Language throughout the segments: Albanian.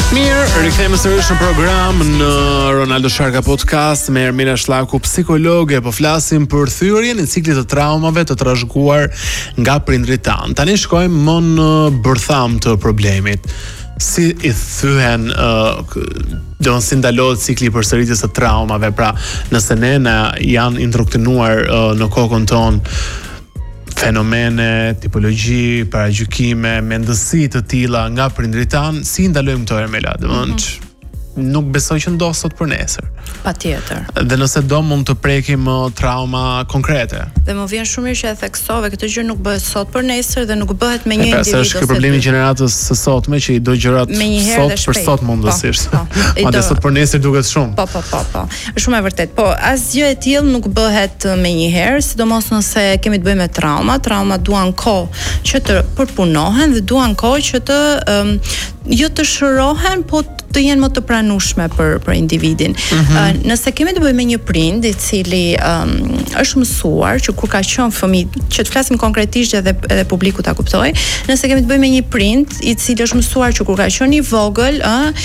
Mirë, rikthehemi sërish në program në Ronaldo Sharka Podcast me Ermina Shlaku, psikologe, po flasim për thyrjen e ciklit të traumave të trashëguar nga prindrit tanë. Tani shkojmë më në bërtham të problemit. Si i thyen si ndalohet cikli i përsëritjes së traumave, pra nëse ne janë indoktrinuar në kokën tonë fenomene, tipologji, paragjykime, mendësi të tilla nga prindrit tanë, si ndalojmë këto Ermela? Domethënë, nuk besoj që ndos sot për nesër. Patjetër. Dhe nëse do mund të prekim trauma konkrete. Dhe më vjen shumë mirë që e theksove, këtë gjë nuk bëhet sot për nesër dhe nuk bëhet me një individ. Është ky problemi i gjeneratës së sotme që i do gjërat sot për sot mundësisht. Madje sot për nesër duket shumë. Po. Është shumë e vërtet. Po, asgjë e tillë nuk bëhet me një herë, sidomos nëse kemi të bëjmë me trauma. Trauma duan kohë që të përpunohen dhe duan kohë që të jo të shërohen, po të jenë më të pranueshme për individin. Nëse kemi të bëjmë me një prind i cili është mësuar që kur ka qenë fëmijë, që të flasim konkretisht edhe publiku ta kuptoj, nëse kemi të bëjmë me një prind i cili është mësuar që kur ka qenë i vogël,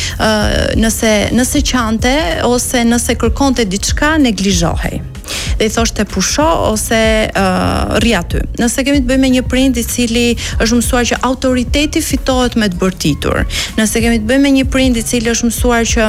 nëse qante ose nëse kërkonte diçka, neglizhohej. Dhe i thoshte pusho ose rri aty. Nëse kemi të bëjmë me një prind i cili është mësuar që autoriteti fitohet me të bërtitur. Nëse kemi të bëjmë me një prind i cili është mësuar që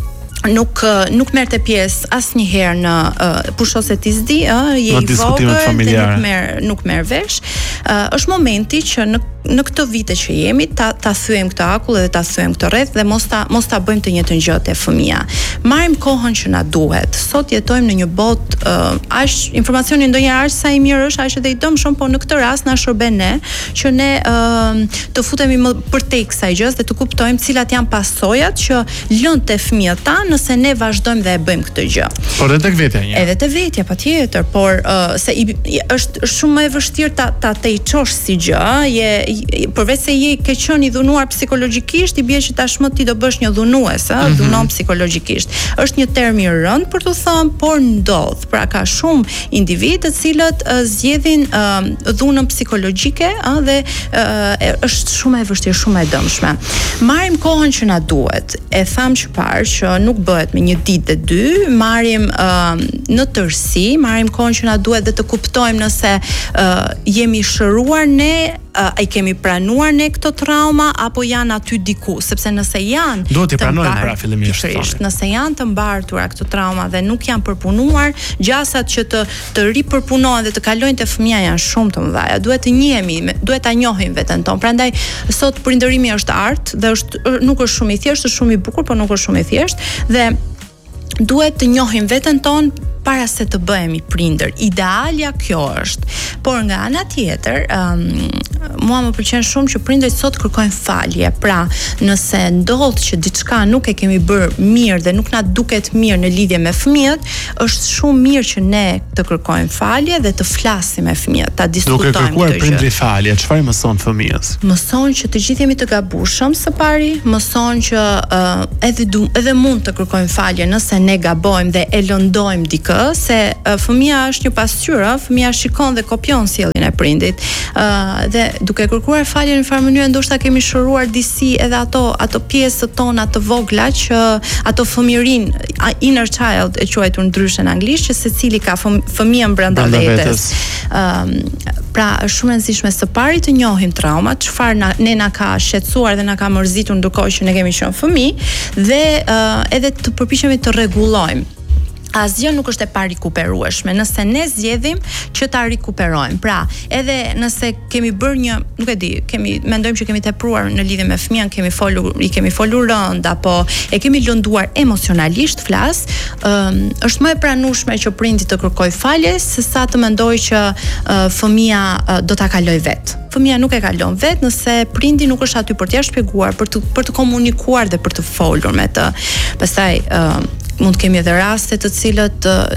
nuk merrte pjesë asnjëherë në pusho se ti s'di, je i vogël, nuk merr vesh. Është momenti që në këto vite që jemi ta thyejmë këtë akull dhe ta thyejmë këtë rreth dhe mos ta bëjmë të njëjtën gjë te fëmia. Marrim kohën që na duhet. Sot jetojmë në një botë informacioni ndonjëherë aq sa i mirë është, aq edhe i dëmshëm, po në këtë rast na shërben ne që ne të futemi më përtej kësaj gjës dhe të kuptojmë cilat janë pasojat që lën te fëmijët tanë nëse ne vazhdojmë dhe e bëjmë këtë gjë. Por edhe tek vetja një. Edhe te vetja patjetër, por se është shumë më e vështirë ta i çosh si gjë, përveç se je ke qenë i dhunuar psikologjikisht, i bie që tashmë ti do bësh një dhunues, dhunon psikologjikisht. Është një term i rënd për të thënë, por ndodh. Pra ka shumë individ të cilët zgjedhin dhunën psikologjike, dhe është shumë e vështirë, shumë e dëmshme. Marrim kohën që na duhet. E tham që parë që nuk bëhet me një ditë dhe dy, marrim në tërësi, marrim kohën që na duhet dhe të kuptojmë nëse jemi shëruar ne, ai kemi pranuar ne këto trauma apo janë aty diku, sepse nëse janë duhet i pranojmë pra fillimisht. Nëse janë të mbartura këto trauma dhe nuk janë përpunuar, gjasat që të ripërpunohen dhe të kalojnë te fëmia janë shumë të mëdha. Duhet të njihemi, duhet ta njohim veten tonë. Prandaj sot prindërimi është art dhe nuk është shumë i thjeshtë, është shumë i bukur, por nuk është shumë i thjeshtë dhe duhet të njohim veten tonë para se të bëhemi prindër. Idealja kjo është. Por nga ana tjetër, mua më pëlqen shumë që prindërit sot kërkojnë falje. Pra, nëse ndodh që diçka nuk e kemi bërë mirë dhe nuk na duket mirë në lidhje me fëmijët, është shumë mirë që ne të kërkojmë falje dhe të flasim me fëmijët, ta diskutojmë këtë gjë. Duke kërkuar prindri falje, çfarë mëson fëmijës? Mëson që të gjithë jemi të gabueshëm së pari, mëson që edhe mund të kërkojmë falje nëse ne gabojmë dhe e lëndojmë dikë, se fëmia është një pasqyrë, fëmia shikon dhe kopjon sjelljen e prindit. Dhe duke kërkuar falje në farë mënyrë ndoshta kemi shëruar disi edhe ato pjesët tona të vogla që ato fëmirin, inner child e quajtur ndryshe në anglisht, që secili ka fëmijën brenda vetes. Pra është shumë e rëndësishme së pari të njohim traumat, çfarë ne na ka shqetësuar dhe na ka mërzitur ndërkohë që ne kemi qenë fëmijë dhe edhe të përpiqemi të rregullojmë. Asgjë nuk është e parikuperueshme nëse ne zgjedhim që ta rikuperojmë. Pra, edhe nëse kemi bërë një, nuk e di, mendojmë që kemi tepruar në lidhje me fëmijën, i kemi folur rënd apo e kemi lënduar emocionalisht, është më e pranueshme që prindi të kërkojë falje sesa të mendojë që fëmia do ta kaloj vetë. Fëmia nuk e kalon vetë nëse prindi nuk është aty për t'ia shpjeguar, për të komunikuar dhe për të folur me të. Pastaj mund të kemi edhe raste të cilët se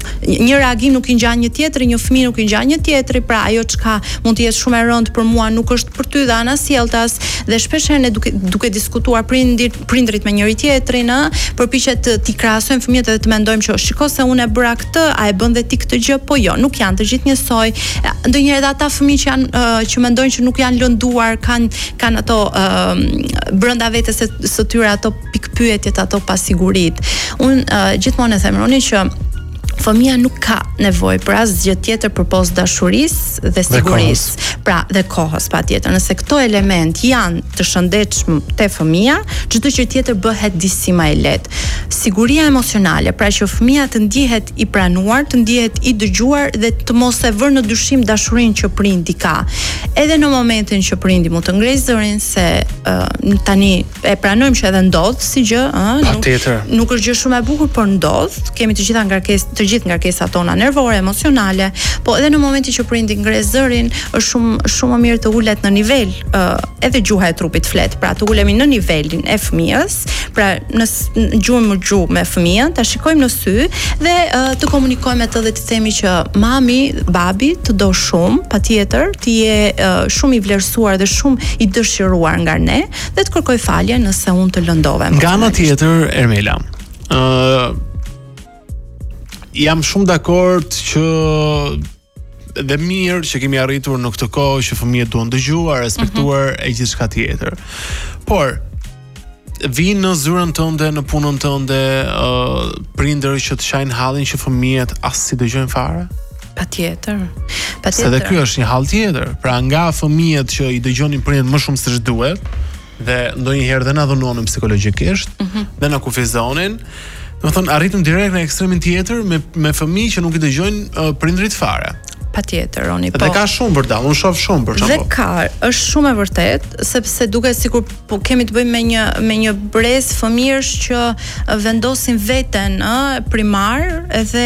një reagim nuk i ngjan një tjetri, një fëmijë nuk i ngjan një tjetri, pra ajo çka mund të jetë shumë e rëndë për mua nuk është për ty dhe ana sjelltas, dhe shpesh herë ne duke diskutuar prindrit me njëri tjetrin, përpiqet ti krahasojmë fëmijët edhe të mendojmë që shiko se unë e bëra këtë, a e bën dhe ti këtë gjë? Po jo, nuk janë të gjithë njësoj. Ndonjëherë edhe ata fëmijë që janë që mendojnë që nuk janë lënduar, kanë ato brenda vetes së tyre ato pikpyetjet, ato pasiguritë. Unë gjithmonë e them Roni që fëmia nuk ka nevojë për asgjë tjetër përpos dashurisë dhe sigurisë. Pra, dhe kohës patjetër. Nëse këto element janë të shëndetshëm te fëmia, çdo gjë tjetër bëhet disi më e lehtë. Siguria emocionale, pra që fëmia të ndihet i pranuar, të ndihet i dëgjuar dhe të mos e vërë në dyshim dashurinë që prindi ka. Edhe në momentin që prindi mund të ngrej zërin se tani e pranojmë që edhe ndodh si gjë, nuk është gjë shumë e bukur, por ndodh. Kemi të gjithë ngarkesat tona nervore, emocionale, po edhe në momentin që prindi ngre zërin, është shumë më mirë të ulet në nivel edhe gjuha e trupit flet, pra të ulemi në nivelin e fëmijës, pra në gjuhë me fëmijën, ta shikojmë në sy dhe të komunikojmë atë dhe të themi që mami, babi të do shumë, patjetër, të je shumë i vlerësuar dhe shumë i dëshiruar nga ne dhe të kërkoj falje nëse unë të lëndova. Nga ana tjetër, Ermela, jam shumë dakord që dhe mirë që kemi arritur në këtë kohë që fëmijët duan dëgjuar, respektuar e gjithçka tjetër. Por vinë në zyrën tënde, në punën tënde, prindër që të shajnë hallin që fëmijët as si dëgjojnë fare? Patjetër. Se dhe ky është një hall tjetër. Pra nga fëmijët që i dëgjonin prindërit më shumë se ç'duhet dhe ndonjëherë dhe na dhunonin psikologjikisht, dhe na kufizonin. Domethënë arritëm direkt në ekstremin tjetër me fëmijë që nuk i dëgjojnë prindrit fare. Patjetër, Roni, po. Dhe ka shumë vërtet, unë shoh shumë për shkak. Dhe ka, është shumë e vërtet, sepse duket sikur po kemi të bëjmë me një brez fëmijësh që vendosin veten primar edhe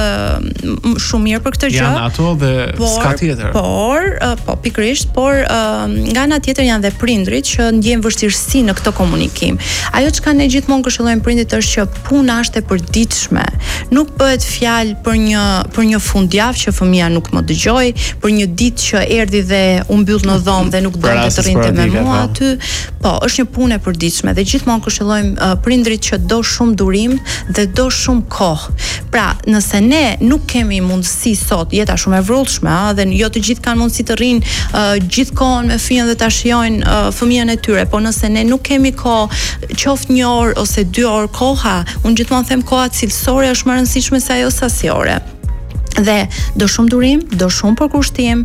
shumë mirë për këtë gjë. Janë ato dhe s'ka tjetër. Po pikërisht, por nga ana tjetër janë dhe prindrit që ndjejnë vështirësi në këtë komunikim. Ajo çka ne gjithmonë këshillojmë prindit është që puna është e përditshme. Nuk bëhet fjalë për një fundjavë që fëmia nuk më dëgjoj, për një ditë që erdhi dhe u mbyll në dhomë dhe nuk donte të rrinte me mua aty. Po, është një punë e përditshme dhe gjithmonë këshillojmë prindrit që do shumë durim dhe do shumë kohë. Pra, nëse ne nuk kemi mundësi sot, jeta shumë e vrullshme, dhe jo të gjithë kanë mundësi të rrinë gjithkohon me fëmijën dhe ta shijojnë fëmijën e tyre, po nëse ne nuk kemi kohë, qoftë 1 orë ose 2 orë koha, unë gjithmonë them koha cilësore është më e rëndësishme se ajo sasiore. Dhe do shumë durim, do shumë përkushtim,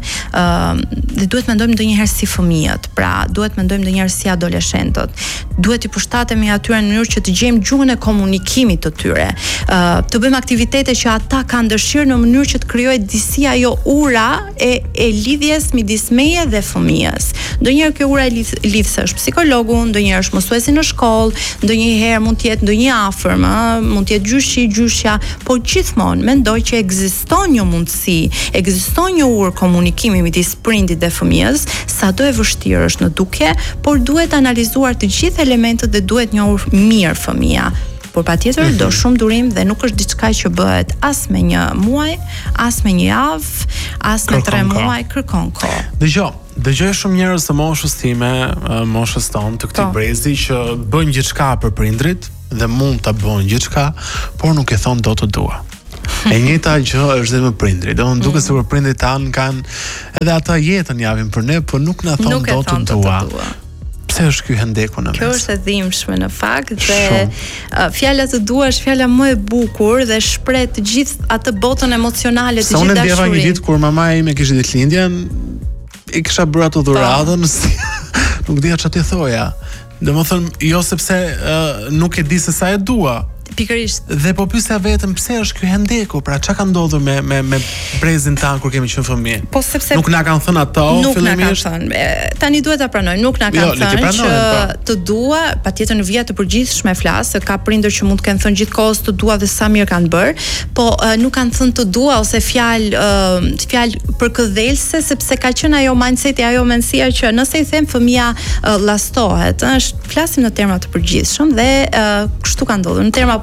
dhe duhet mendojmë ndonjëherë si fëmijët, pra duhet mendojmë ndonjëherë si adoleshentët. Duhet i përshtatemi atyre në mënyrë që të gjejmë gjuhën e komunikimit të tyre. Të bëjmë aktivitete që ata kanë dëshirë në mënyrë që të krijohet disi ajo ura e lidhjes midis meje dhe fëmijës. Ndonjëherë kjo ura e lidhës është psikologu, ndonjëherë është mësuesi në shkollë, ndonjëherë mund të jetë ndonjë afërm, mund të jetë gjyshja, por gjithmonë mendoj që ekziston një mundësi, ekziston një urë komunikimi midis prindit dhe fëmijës, sado e vështirë është në dukje, por duhet analizuar të gjithë elementët dhe duhet njohur mirë fëmia. Por patjetër do shumë durim dhe nuk është diçka që bëhet as me 1 muaj, as me 1 javë, as me 3 muaj, kërkon kohë. Dëgjoj shumë njerëz të moshës time, moshës tonë, të këtij brezi që bëjnë gjithçka për prindrit dhe mund ta bëjnë gjithçka, por nuk e thon dot të dua. E njëjta gjë është edhe me prindrit. Do të duket sikur prindrit tan kanë edhe ata jetën japin për ne, por nuk na thon dot të dua. Pse është ky hendeku në mes? Kjo është e dhimbshme në fakt dhe fjala të dua është fjala më e bukur dhe shpreh të gjithë atë botën emocionale të gjithë dashurisë. Unë ndjeva një ditë kur mamaja ime kishte ditëlindjen, i kisha bërë ato dhuratën, nuk dija ç'a t'i thoja. Domethënë, jo sepse nuk e di se sa e dua. Pikërisht. Dhe po pyesja vetëm pse është ky hendeku, pra çka ka ndodhur me brezin tan kur kemi qenë fëmijë? Po sepse nuk na kanë thënë ato fillimisht. Nuk na kanë thënë. Tani duhet ta pranojmë, nuk na kanë thënë që të dua, patjetër në vija të përgjithshme flas, se ka prindër që mund të kenë thënë gjithkohës të dua dhe sa mirë kanë bër, po nuk kanë thënë të dua ose fjalë përkëdhelse, sepse ka qenë ajo mindseti, ajo mendësia që nëse i them fëmia llastohet, flasim në terma të përgjithshëm dhe kështu ka ndodhur. Në terma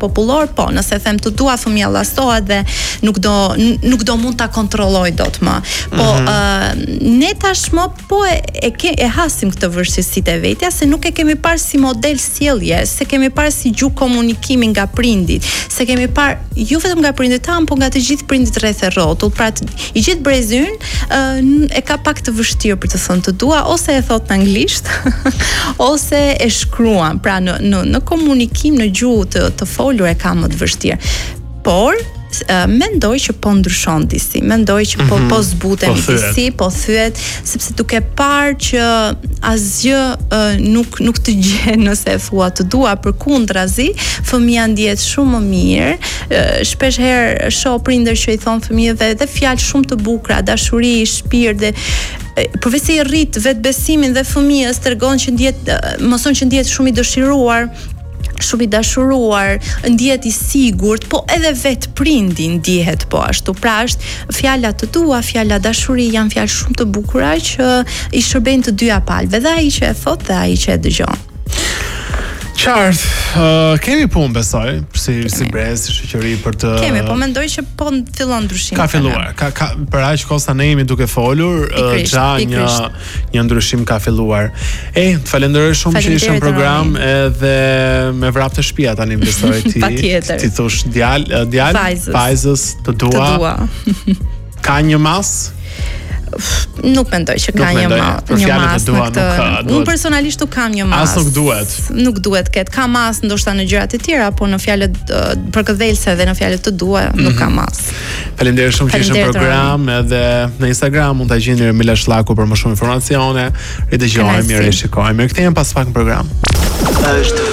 popullor, po, nëse them të dua, fëmia llastohet dhe nuk do mund ta kontrolloj dot më. Po ne tashmë po e hasim këtë vështirësitë e vetja se nuk e kemi parë si model sjellje, se kemi parë si gjuhë komunikimi nga prindit, se kemi parë jo vetëm nga prindit tanë, po nga të gjithë prindit rreth e rrotull. Pra i gjithë brezyn e ka pak të vështirë për të thënë të dua, ose e thot në anglisht, ose e shkruan. Pra në komunikim, në gjuhë të folur e ka më të vështirë. Por mendoj që po ndryshon disi, mendoj që po zbutemi disi, po thyet, sepse duke parë që asgjë nuk të gjen nëse e thua të dua, përkundrazi, fëmia ndihet shumë më mirë. Shpesh herë shoh prindër që i thon fëmijëve dhe fjalë shumë të bukura, dashuri, shpirt dhe përveç se i rrit vetbesimin dhe fëmijës tregon që mëson që ndihet shumë i dëshiruar, shumë i dashuruar, ndihet i sigurt, po edhe vetë prindi ndihet po ashtu. Pra është fjala të dua, fjala dashuri janë fjalë shumë të bukura që i shërbejnë të dyja palëve, dhe ai që e thot dhe ai që e dëgjon. Qartë, kemi punë besoj, si brez, si shoqëri për të... Kemi, po mendoj që po fillon ndryshim. Ka filluar, për aq kohë sa ne jemi duke folur, një ndryshim ka filluar. Të falenderoj shumë që ishe në program edhe me vrap të shtëpia tani besoj ti thosh djalë, vajzës të dua. Ka një mas? Nuk mendoj që ka një mas në këtë. Unë personalisht nuk kam një mas. As nuk duhet. Nuk duhet ketë. Ka mas ndoshta në gjërat e tjera, po në fjalët përkëdhelëse dhe në fjalët të dua nuk ka mas. Faleminderit shumë që ishe në program, edhe në Instagram mund ta gjeni Ermila Shllaku për më shumë informacione. Ridëgjojmë, mirë shikojmë. Mirë kthehemi pas pak në program. Është